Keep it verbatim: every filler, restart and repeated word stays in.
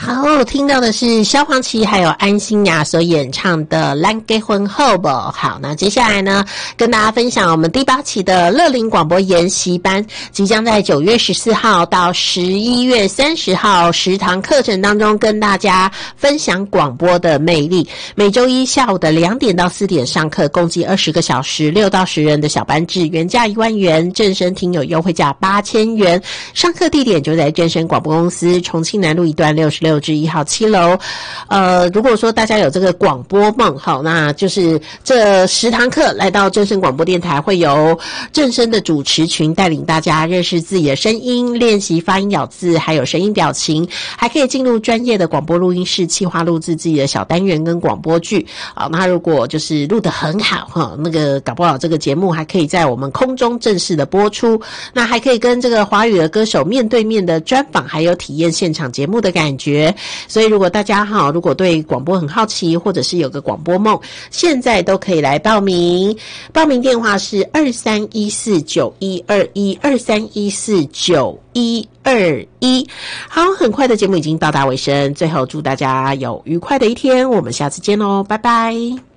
好，听到的是萧煌奇还有安心雅所演唱的《咱结婚好不好》。好，那接下来呢，跟大家分享我们第八期的乐龄广播研习班，即将在九月十四号到十一月三十号十堂课程当中，跟大家分享广播的魅力。每周一下午的两点到四点上课，共计二十个小时，六到十人的小班制，原价一万元，正声听友优惠价八千元。上课地点就在正声广播公司重庆南路一段六十六至一号七楼。呃，如果说大家有这个广播梦，好，那就是这十堂课来到正声广播电台，会由正声的主持群带领大家认识自己的声音，练习发音咬字，还有声音表情，还可以进入专业的广播录音室，企划录制自己的小单元跟广播剧。好，那如果就是录得很好哈，那个搞不好这个节目还可以在我们空中正式的播出，那还可以跟这个华语的歌手面对面的专访，还有体验现场节目的感觉。所以如果大家哈，如果对广播很好奇，或者是有个广播梦，现在都可以来报名。报名电话是二三一四九一二一二三一四九一二一。好，很快的节目已经到达尾声，最后祝大家有愉快的一天，我们下次见喽，拜拜。